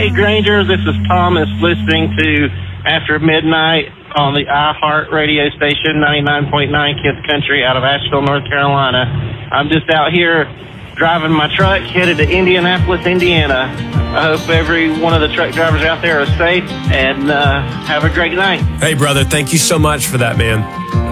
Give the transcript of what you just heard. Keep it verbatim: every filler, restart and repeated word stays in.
Hey, Granger, this is Thomas listening to After Midnight on the iHeart radio station, ninety-nine point nine Kids Country out of Asheville, North Carolina. I'm just out here driving my truck headed to Indianapolis, Indiana. I hope every one of the truck drivers out there are safe and uh, have a great night. Hey, brother, thank you so much for that, man.